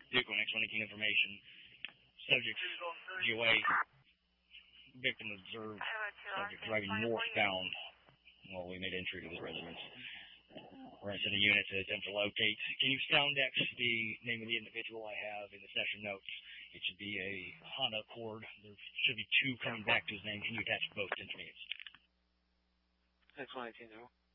Duke 1X118 information. Subject GOA. Victim observed. Subject driving northbound while we made entry to the residence. We're going to send a unit to attempt to locate. Can you sound X the name of the individual I have in the session notes? It should be a Honda Accord. There should be two coming back to his name. Can you attach both to me? X118,